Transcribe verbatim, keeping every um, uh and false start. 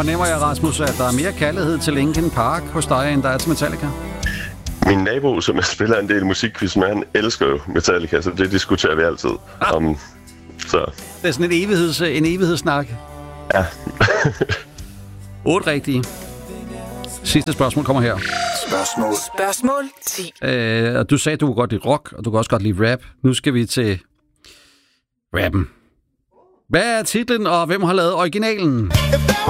Fornemmer jeg, Rasmus, at der er mere kærlighed til Linkin Park hos dig, end der er til Metallica? Min nabo, som jeg spiller en del musikquiz med, han elsker jo Metallica, så det diskuterer vi altid ah. om. Så. Det er sådan en, evigheds, en evighedssnak. Ja. Otte rigtige. Sidste spørgsmål kommer her. Spørgsmål. Spørgsmål ti. Øh, og du sagde, at du kunne godt lide rock, og du kan også godt lide rap. Nu skal vi til rappen. Hvad er titlen, og hvem har lavet originalen?